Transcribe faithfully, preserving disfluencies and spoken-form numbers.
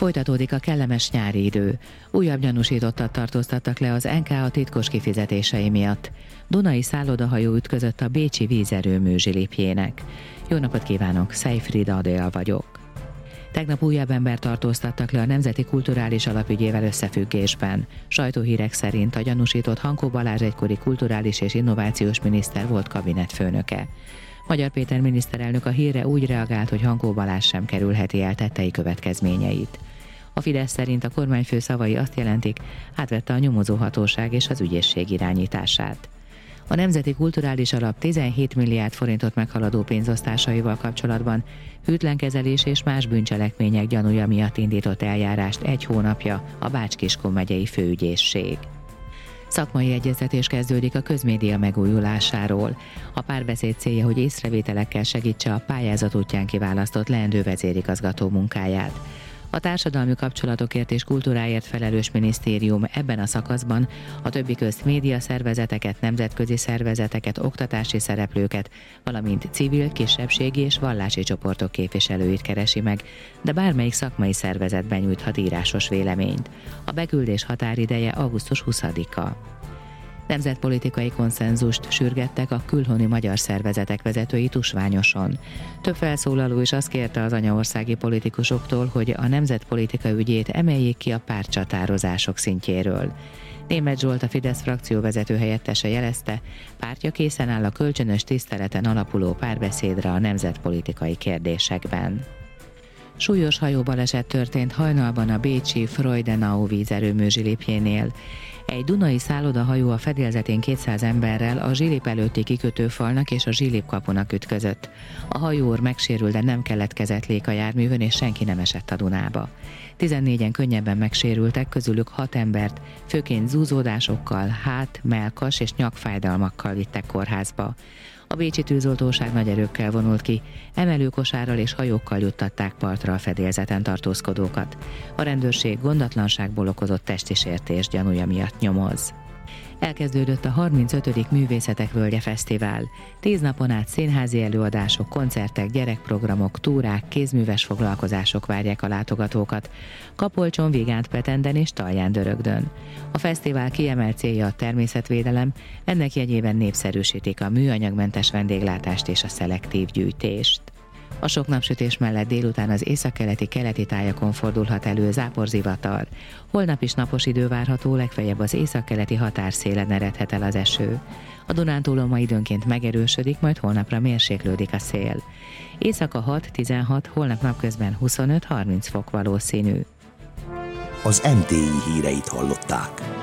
Folytatódik a kellemes nyári idő. Újabb gyanúsítottat tartóztattak le az en ká á titkos kifizetései miatt. Dunai szállodahajó ütközött a bécsi vízerőmű zsilipjének. Jó napot kívánok, Szejfrida Adél vagyok. Tegnap újabb ember tartóztattak le a Nemzeti Kulturális Alapügyével összefüggésben. Sajtóhírek szerint a gyanúsított Hankó Balázs egykori kulturális és innovációs miniszter volt kabinetfőnöke. Magyar Péter miniszterelnök a hírre úgy reagált, hogy Hankó Balázs sem kerülheti el tettei következményeit. A Fidesz szerint a kormányfő szavai azt jelentik, átvette a nyomozóhatóság és az ügyészség irányítását. A Nemzeti Kulturális Alap tizenhét milliárd forintot meghaladó pénzosztásaival kapcsolatban hűtlenkezelés és más bűncselekmények gyanúja miatt indított eljárást egy hónapja a Bács-Kiskun megyei főügyészség. Szakmai egyeztetés kezdődik a közmédia megújulásáról. A párbeszéd célja, hogy észrevételekkel segítse a pályázat útján kiválasztott leendő vezérigazgató munkáját. A társadalmi kapcsolatokért és kultúráért felelős minisztérium ebben a szakaszban a többi közt média szervezeteket, nemzetközi szervezeteket, oktatási szereplőket, valamint civil, kisebbségi és vallási csoportok képviselőit keresi meg, de bármelyik szakmai szervezetben nyújthat írásos véleményt. A beküldés határideje augusztus huszadika. Nemzetpolitikai konszenzust sürgettek a külhoni magyar szervezetek vezetői tusványoson. Több felszólaló is azt kérte az anyaországi politikusoktól, hogy a nemzetpolitika ügyét emeljék ki a pártcsatározások szintjéről. Németh Zsolt, a Fidesz frakcióvezető helyettese jelezte, pártja készen áll a kölcsönös tiszteleten alapuló párbeszédre a nemzetpolitikai kérdésekben. Súlyos hajóbaleset történt hajnalban a bécsi Freudenau vízerőmű zsilipjénél. Egy dunai szállodahajó a fedélzetén kétszáz emberrel a Zsilip előtti kikötőfalnak és a Zsilip kapunak ütközött. A hajóőr megsérült, de nem keletkezett a járművön, és senki nem esett a Dunába. tizennégyen könnyebben megsérültek, közülük hat embert, főként zúzódásokkal, hát, mellkas és nyakfájdalmakkal vittek kórházba. A bécsi tűzoltóság nagy erőkkel vonult ki, emelőkosárral és hajókkal juttatták partra a fedélzeten tartózkodókat. A rendőrség gondatlanságból okozott testi sértés gyanúja miatt nyomoz. Elkezdődött a harmincötödik Művészetek Völgye Fesztivál. Tíz napon át színházi előadások, koncertek, gyerekprogramok, túrák, kézműves foglalkozások várják a látogatókat. Kapolcson, Vigántpetenden és Talján-Dörögdön. A fesztivál kiemelt célja a természetvédelem, ennek jegyében népszerűsítik a műanyagmentes vendéglátást és a szelektív gyűjtést. A sok napsütés mellett délután az északkeleti keleti tájakon fordulhat elő záporzivatar. Holnap is napos idő várható, legfeljebb az északkeleti határszélen eredhet el az eső. A Dunántúlon ma időnként megerősödik, majd holnapra mérséklődik a szél. Éjszaka hat-tizenhat, holnap napközben huszonöt-harminc fok valószínű. Az em té i híreit hallották.